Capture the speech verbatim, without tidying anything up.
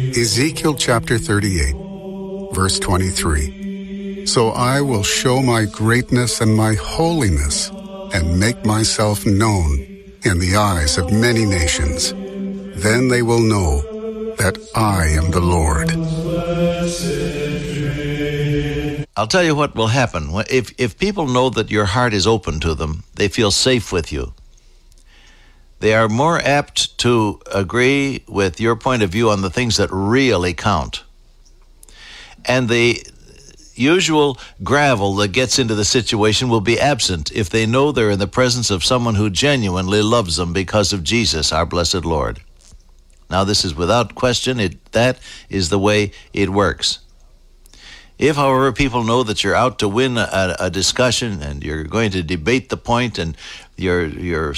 Ezekiel chapter thirty-eight, verse twenty-three. So I will show my greatness and my holiness and make myself known in the eyes of many nations. Then they will know that I am the Lord. I'll tell you what will happen. If, if people know that your heart is open to them, they feel safe with you. They are more apt to agree with your point of view on the things that really count. And the usual gravel that gets into the situation will be absent if they know they're in the presence of someone who genuinely loves them because of Jesus, our blessed Lord. Now, this is without question. It, that is the way it works. If, however, people know that you're out to win a, a discussion and you're going to debate the point and you're, you're